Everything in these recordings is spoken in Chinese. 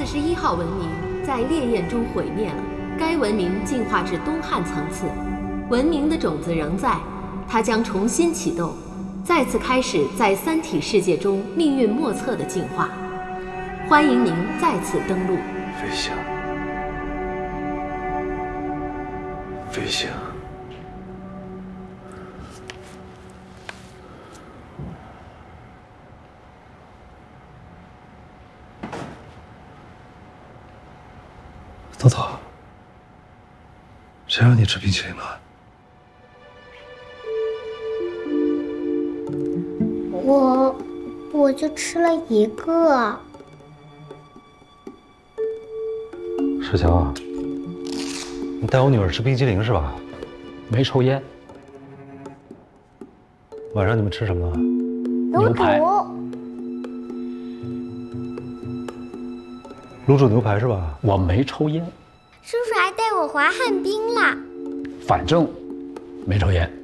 41号文明在烈焰中毁灭了，该文明进化至东汉层次，文明的种子仍在，它将重新启动，再次开始在三体世界中命运莫测的进化。欢迎您再次登陆。 飞行，飞行。豆豆，谁让你吃冰淇淋了？ 我就吃了一个。 世强啊，你带我女儿吃冰淇淋是吧？ 没抽烟。 晚上你们吃什么了？ 牛排。 卤煮牛排是吧？ 我没抽烟。 叔叔还带我滑旱冰啦。 反正没抽烟。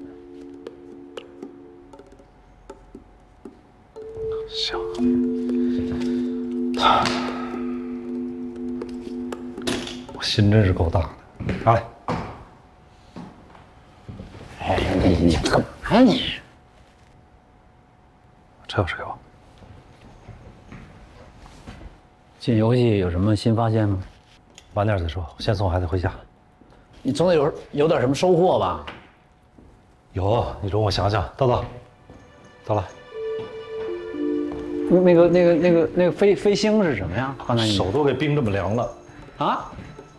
行。我心真是够大的。拿来。 哎，你干嘛呀你？ 吃给我。 进游戏有什么新发现吗？ 晚点再说，先送孩子回家。 你总得有点什么收获吧？ 有，你容我想想。豆豆，走了。 那个飞星是什么呀？刚才你手都给冰这么凉了。 啊？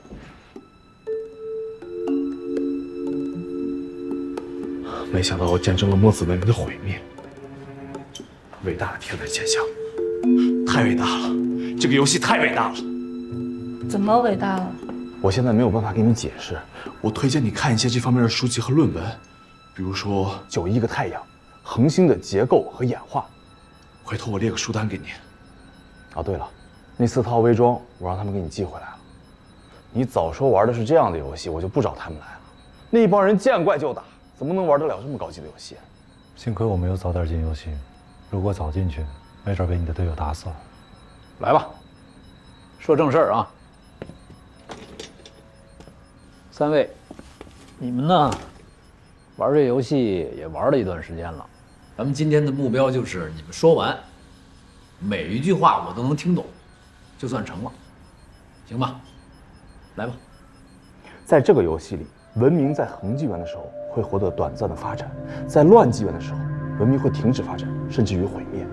没想到我见证了墨子文明的毁灭，伟大的天才现象，太伟大了！这个游戏太伟大了。 怎么伟大了？ 我现在没有办法给你解释，我推荐你看一些这方面的书籍和论文，比如说91个太阳、恒星的结构和演化。回头我列个书单给你。哦，对了，那4套微装我让他们给你寄回来了。你早说玩的是这样的游戏，我就不找他们来了。那一帮人见怪就打，怎么能玩得了这么高级的游戏？ 幸亏我没有早点进游戏，如果早进去，没准被你的队友打死了。 来吧，说正事儿啊。3位，你们呢，玩这游戏也玩了一段时间了。 咱们今天的目标就是你们说完，每一句话我都能听懂，就算成了，行吧？来吧。 在这个游戏里，文明在恒纪元的时候会获得短暂的发展，在乱纪元的时候，文明会停止发展，甚至于毁灭。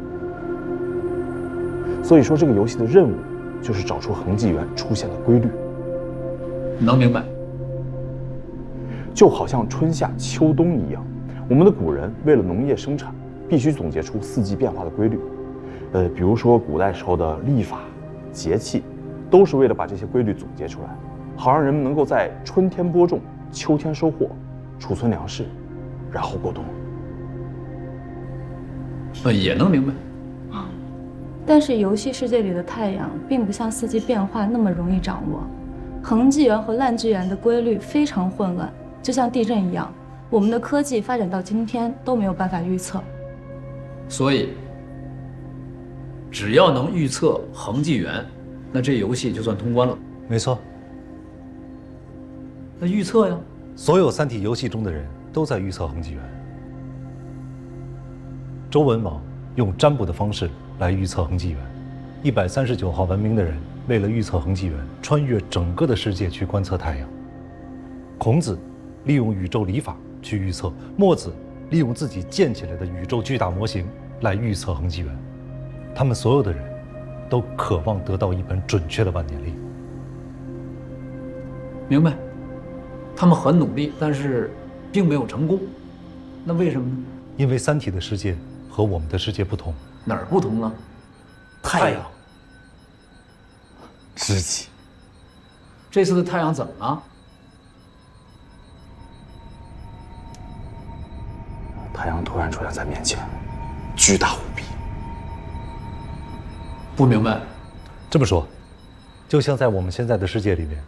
所以说，这个游戏的任务就是找出恒纪元出现的规律。 能明白。 就好像春夏秋冬一样，我们的古人为了农业生产，必须总结出4季变化的规律。比如说古代时候的历法、节气，都是为了把这些规律总结出来，好让人们能够在春天播种、秋天收获，储存粮食，然后过冬。 也能明白。 但是游戏世界里的太阳并不像4季变化那么容易掌握，恒纪元和烂纪元的规律非常混乱，就像地震一样，我们的科技发展到今天都没有办法预测。 所以，只要能预测恒纪元，那这游戏就算通关了。 没错。 那预测呀？ 所有3体游戏中的人都在预测恒纪元。周文王用占卜的方式来预测恒纪元，139号文明的人为了预测恒纪元，穿越整个的世界去观测太阳。孔子利用宇宙礼法去预测，墨子利用自己建起来的宇宙巨大模型来预测恒纪元。他们所有的人都渴望得到一本准确的万年历。 明白。他们很努力，但是并没有成功。那为什么呢？ 因为3体的世界和我们的世界不同。 哪儿不同了？ 太阳。知己。 这次的太阳怎么了？ 太阳突然出现在面前，巨大无比。 不明白。 这么说，就像在我们现在的世界里面，